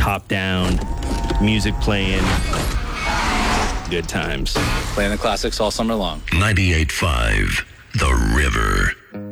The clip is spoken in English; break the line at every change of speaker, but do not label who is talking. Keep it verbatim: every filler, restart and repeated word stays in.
top down, music playing, good times.
Playing the classics all summer long.
ninety-eight point five The River.